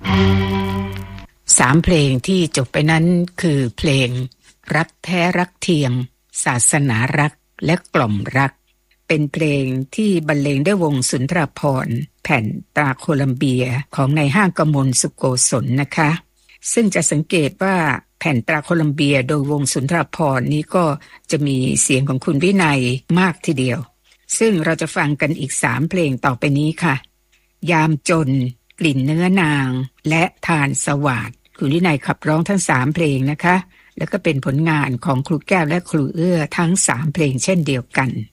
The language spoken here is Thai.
3 เพลงที่จบไปนั้นคือเพลงรักแท้รักเทียมศาสนารักและกล่อมรักเป็นเพลงที่บรรเลงด้วยวงสุนทรภรณ์แผ่นตราโคลัมเบียของนายห้างกมลสุโกศลนะคะซึ่งจะสังเกตว่าแผ่นตราโคลัมเบียโดยวงสุนทรภรณ์นี้ก็จะมีเสียงของคุณวินัยมากทีเดียวซึ่งเราจะฟังกันอีก3เพลงต่อไปนี้ค่ะยามจนกลิ่นเนื้อนางและทานสวาทคุณวินัยขับร้องทั้ง3เพลงนะคะแล้วก็เป็นผลงานของครูแก้วและครูเอื้อทั้ง3เพลงเช่นเดียวกัน